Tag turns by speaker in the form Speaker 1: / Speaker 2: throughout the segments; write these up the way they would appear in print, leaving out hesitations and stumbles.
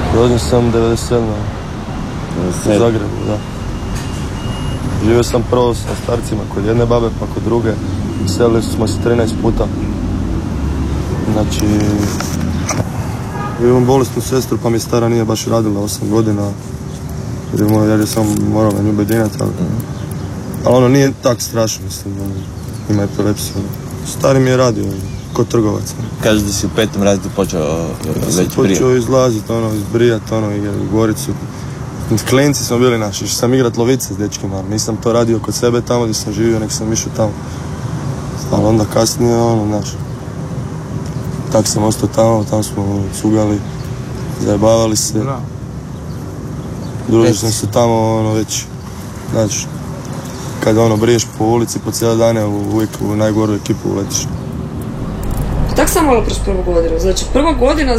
Speaker 1: Rođen sam 97. U Zagrebu, da. Živio sam prvo sa starcima kod jedne babe pa kod druge. Selili smo se 13 puta. Znači, imam bolesnu sestru pa mi stara nije baš radila 8 godina. Jer sam morao na nju bedinati, ali ono nije tak strašno, mislim, ima epilepsiju. Stari mi je radio, kod trgovaca.
Speaker 2: Kažeš da si u 5. razredu počeo već prije?
Speaker 1: Počeo izlaziti, izbrijati, i Goricu. Klinci smo bili naši, išao sam igrat lovice s dečkima, ali nisam to radio kod sebe tamo gdje sam živio, nek sam išao tamo. Ali onda kasnije, tak sam ostao tamo smo cugali, zajebavali se. Družili smo se tamo, već, znači, kada briješ po ulici po cijele dane, uvijek u najgoru ekipu uletiš.
Speaker 3: Tak sam malo kroz prvu godinu. Znači, prva godina,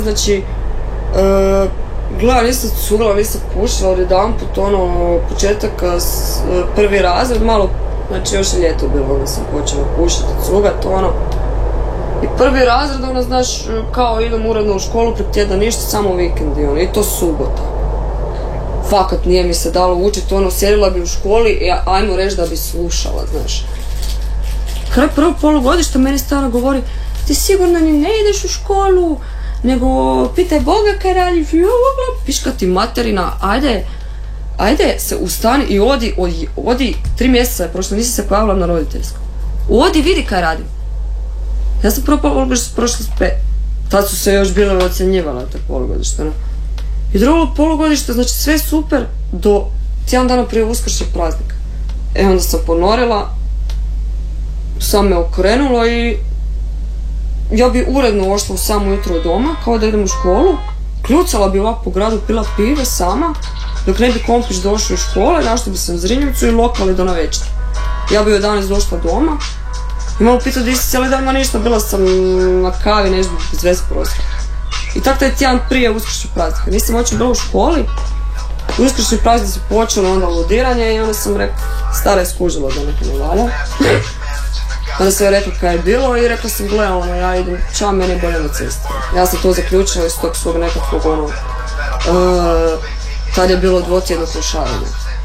Speaker 3: gledam, nisam cugala, nisam pušila, od jedan put, početak, prvi razred, malo, znači još je ljeto bilo, onda sam počela pušiti, cugat, I prvi razred, znaš, kao idem uredno u školu, prek tjedna ništa, samo vikendi, i to subota. Fakat nije mi se dalo učiti, sjedila bi u školi i ajmo reći da bi slušala, znaš. Kraj prvo polugodišta meni stalno govori, ti sigurno ni ne ideš u školu, nego pitaj Boga kaj radiš, piška ti materina, ajde se ustani i odi 3 mjeseca je prošlo, nisi se pojavila na roditeljskom. Odi, vidi kaj radim. Ja sam prvo polugodište prošla s 5. Tad su se još bile ocjenjivala te polugodište, ne? I drugo polugodište, znači sve super do tjedan dana prije uskršnjeg praznika. Onda sam ponorila, sam me okrenulo i ja bi uredno ošla u samo jutro od doma, kao da idem u školu, kljucala bi ovako po gradu, pila pive sama, dok ne bi kompić došao u škole, našla bi sam Zrinjevcu i lokali do navečer. Ja bi u 11 došla doma i malo pitao di si cijeli dan, ma ništa, bila sam na kavi, nešto bez veze prostora. I tako je tjedan prije uskršnjeg praznika. Nisam očin bila u školi, uskršnji praznik su počeli onda ludiranje i onda sam rekla, stara je skužila da neka ne valja. Onda sam joj rekla kaj je bilo i rekla sam, gle, ja idem, čao, meni je bolje na cesti. Ja sam to zaključila iz tog svog nekakvog, tad je bilo 2-tjedno slušavanje.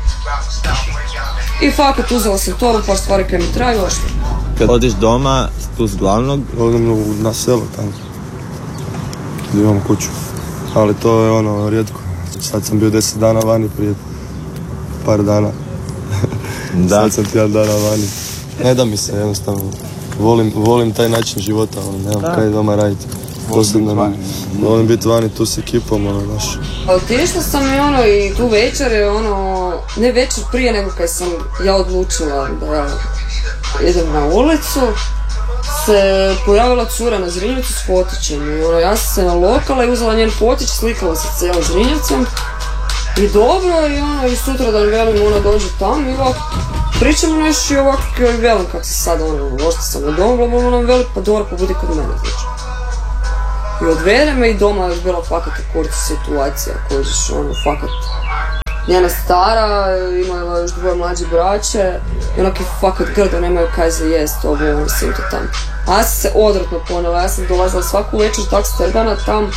Speaker 3: I fakat uzela sam to, par stvari kaj mi traju, ošlo.
Speaker 2: Kad odiš doma, tu s glavnog?
Speaker 1: Odem na selo tamo, gdje imam kuću, ali to je rijetko. Sad sam bio 10 dana vani prije par dana. Da. Sad sam tjedan dana vani. Ne da mi se jednostavno. Volim taj način života, nemam kaj doma raditi. Posebno volim biti vani tu s ekipom, znaš.
Speaker 3: Otišla sam i tu večer je ne večer prije nego kad sam ja odlučila da idem na ulicu, se pojavila cura na Zrinjevcu s potićem. Ja sam se nalokala i uzela njen potić, slikala se cijelom Zrinjevcem. I dobro, i sutra da velim, dođe tamo i ovako pričamo nešto i ovako velim kako se sad, možda sam na domu, veli, pa dobro, pa budi kod mene, znači. I odvede me i doma je bila fakat u kurcu situacija, kožiš, fakat. Njena stara, imala još 2 mlađe braće, i onaki fakat grdo, nemaju kaj za jest, sim to tam. A ja sam se odvratno ponela, ja sam dolazila svaku večer tak strdana tam,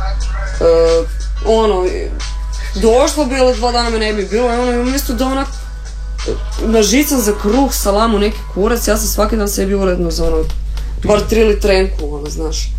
Speaker 3: došla bi, ali 2 dana me ne bi bilo, i umjesto da onak na žicam za kruh, salamu, neki kurac, ja sam svaki dan sebi uredno za bar 3 litrenku, znaš.